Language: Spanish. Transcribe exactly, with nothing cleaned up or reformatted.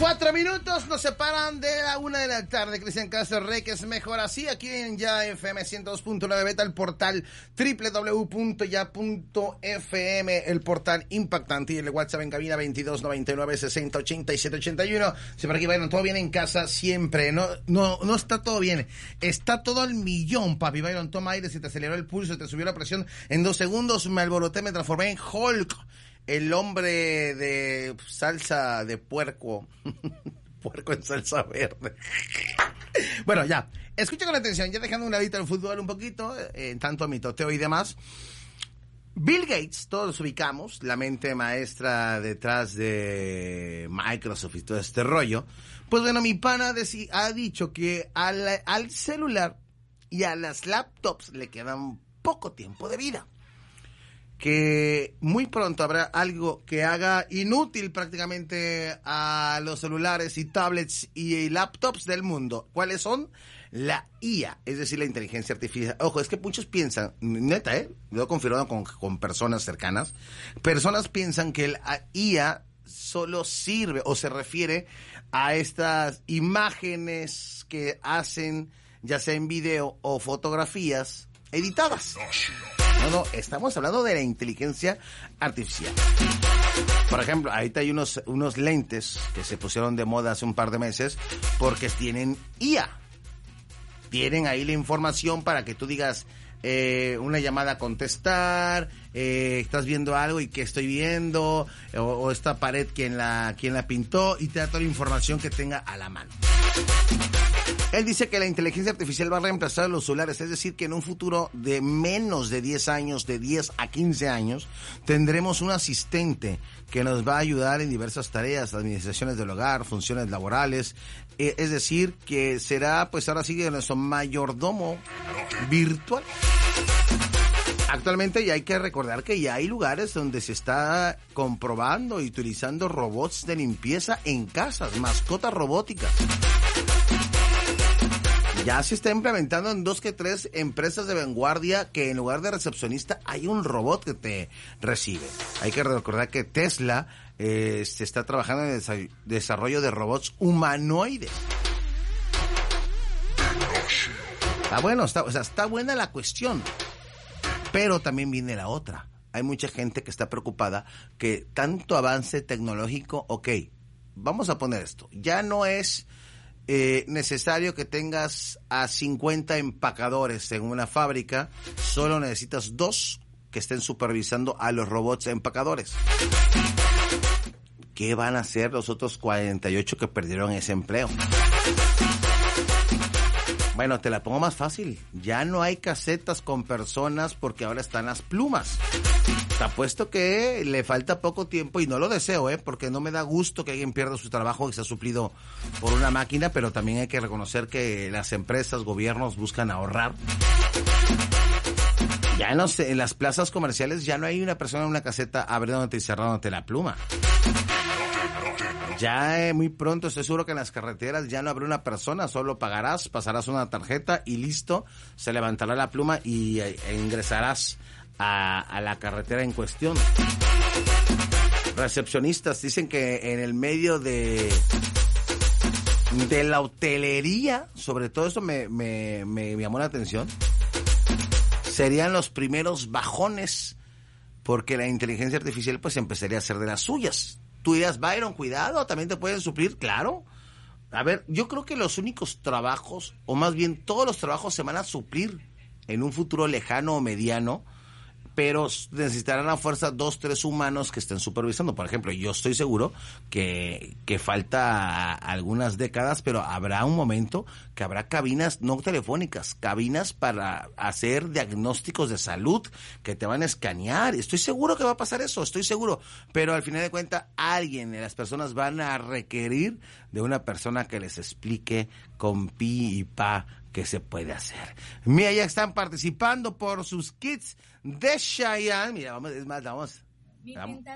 Cuatro minutos nos separan de la una de la tarde. Cristian Castro Rey, que es mejor así, aquí en Ya F M ciento dos punto nueve Beta, el portal doble u doble u doble u punto ya punto f m, el portal impactante, y el WhatsApp en cabina veintidós noventa y nueve sesenta ochenta y siete ochenta y uno. Si por aquí, bueno, todo bien en casa siempre. No, no, no está todo bien. Está todo al millón, papi. Byron, toma aire, se te aceleró el pulso, te subió la presión en dos segundos, me alboroté, me transformé en Hulk. El hombre de salsa de puerco. Puerco en salsa verde. Bueno, ya. Escucha con atención, ya dejando un ladito el fútbol un poquito, eh, tanto mitoteo y demás. Bill Gates, todos los ubicamos, la mente maestra detrás de Microsoft y todo este rollo. Pues bueno, mi pana deci- ha dicho que al, al celular y a las laptops le quedan poco tiempo de vida. Que muy pronto habrá algo que haga inútil prácticamente a los celulares y tablets y laptops del mundo. ¿Cuáles son? La I A, es decir, la inteligencia artificial. Ojo, es que muchos piensan, neta, ¿eh? Lo he confirmado con, con personas cercanas. Personas piensan que la I A solo sirve o se refiere a estas imágenes que hacen, ya sea en video o fotografías editadas. No, no, estamos hablando de la inteligencia artificial. Por ejemplo, ahorita hay unos, unos lentes que se pusieron de moda hace un par de meses porque tienen I A. Tienen ahí la información para que tú digas eh, una llamada a contestar, eh, estás viendo algo y qué estoy viendo, o, o esta pared quién la, quién la pintó, y te da toda la información que tenga a la mano. Él dice que la inteligencia artificial va a reemplazar a los celulares, es decir, que en un futuro de menos de diez años, de diez a quince años, tendremos un asistente que nos va a ayudar en diversas tareas, administraciones del hogar, funciones laborales, eh, es decir, que será, pues ahora sigue nuestro mayordomo virtual. Actualmente ya hay que recordar que ya hay lugares donde se está comprobando y utilizando robots de limpieza en casas, mascotas robóticas. Ya se está implementando en dos que tres empresas de vanguardia que en lugar de recepcionista hay un robot que te recibe. Hay que recordar que Tesla eh, se está trabajando en el desa- desarrollo de robots humanoides. Está bueno, está, o sea, está buena la cuestión, pero también viene la otra. Hay mucha gente que está preocupada que tanto avance tecnológico, ok, vamos a poner esto, ya no es Eh, necesario que tengas a cincuenta empacadores en una fábrica, solo necesitas dos que estén supervisando a los robots empacadores. ¿Qué van a hacer los otros cuarenta y ocho que perdieron ese empleo? Bueno, te la pongo más fácil. Ya no hay casetas con personas porque ahora están las plumas. Te apuesto que le falta poco tiempo, y no lo deseo, ¿eh? Porque no me da gusto que alguien pierda su trabajo y sea suplido por una máquina, pero también hay que reconocer que las empresas, gobiernos buscan ahorrar. Ya en, los, en las plazas comerciales ya no hay una persona en una caseta abriéndote y cerrándote la pluma. Ya eh, muy pronto estoy seguro que en las carreteras ya no habrá una persona, solo pagarás, pasarás una tarjeta y listo, se levantará la pluma y eh, e ingresarás a, a la carretera en cuestión. Recepcionistas dicen que en el medio de de la hotelería, sobre todo esto me, me, me llamó la atención, serían los primeros bajones porque la inteligencia artificial pues empezaría a hacer de las suyas. Tú dirás, Byron, cuidado, también te pueden suplir, claro. A ver, yo creo que los únicos trabajos, o más bien todos los trabajos se van a suplir en un futuro lejano o mediano, pero necesitarán a fuerza dos, tres humanos que estén supervisando. Por ejemplo, yo estoy seguro que, que falta algunas décadas, pero habrá un momento que habrá cabinas no telefónicas, cabinas para hacer diagnósticos de salud que te van a escanear. Estoy seguro que va a pasar eso, estoy seguro. Pero al final de cuentas, alguien de las personas van a requerir de una persona que les explique con pi y pa qué se puede hacer. Mira, ya están participando por sus kits de Chayanne. Mira, vamos, es más, vamos. vamos.